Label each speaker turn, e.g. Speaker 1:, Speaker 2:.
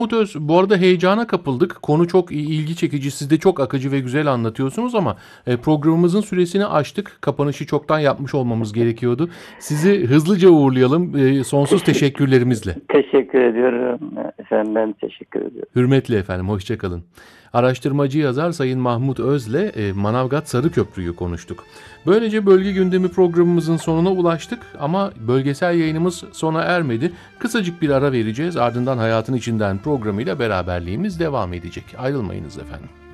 Speaker 1: Umut Öz, bu arada heyecana kapıldık. Konu çok ilgi çekici. Siz de çok akıcı ve güzel anlatıyorsunuz ama programımızın süresini aştık. Kapanışı çoktan yapmış olmamız gerekiyordu. Sizi hızlıca uğurlayalım. Sonsuz
Speaker 2: Teşekkür,
Speaker 1: teşekkürlerimizle.
Speaker 2: teşekkür ediyorum. Efendim ben teşekkür ediyorum.
Speaker 1: Hürmetle efendim, hoşça kalın. Araştırmacı yazar Sayın Mahmut Öz'le Manavgat Sarıköprü'yü konuştuk. Böylece bölge gündemi programımızın sonuna ulaştık ama bölgesel yayınımız sona ermedi. Kısacık bir ara vereceğiz, ardından Hayatın İçinden programıyla beraberliğimiz devam edecek. Ayrılmayınız efendim.